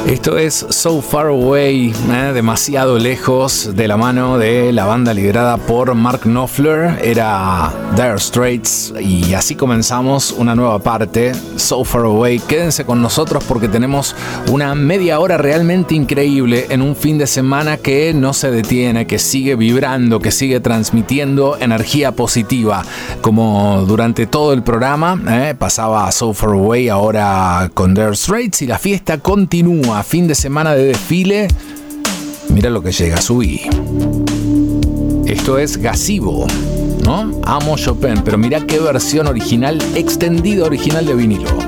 Esto es So Far Away, demasiado lejos, de la mano de la banda liderada por Mark Knopfler. Era Dire Straits y así comenzamos una nueva parte, So Far Away. Quédense con nosotros porque tenemos una media hora realmente increíble en un fin de semana que no se detiene, que sigue vibrando, que sigue transmitiendo energía positiva. Como durante todo el programa, pasaba So Far Away, ahora con Dire Straits y la fiesta continúa. Fin de semana de desfile. Mira lo que llega, subí. Esto es Gazebo, ¿no? Amo Chopin, pero mira qué versión original, extendida original de vinilo.